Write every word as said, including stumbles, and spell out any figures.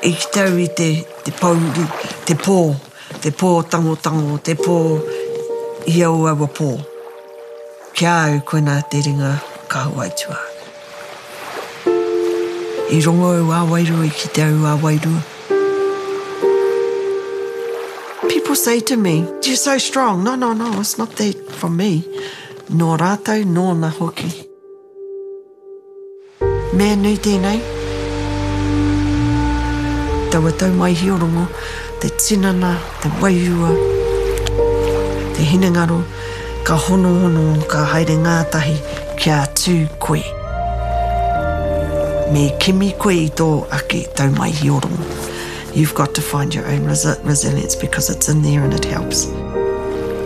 I ki tau i te, te pauri, te pō, te pō tango tango, te pō i au awa pō. Kia au koina te ringa ka hawaitua. I rongo au a wairua, i ki te au a wairua. People say to me, you're so strong. No, no, no, it's not that from me. Nō rātou, nō na hoki. Mea nui tēnei. Taua tau mai hiorongo, te tinana, te waiua, te hinangaro, ka hono hono, ka haere ngātahi, kia tū koe. Me kimi koe i tō ake tau mai hiorongo. You've got to find your own resi- resilience because it's in there and it helps.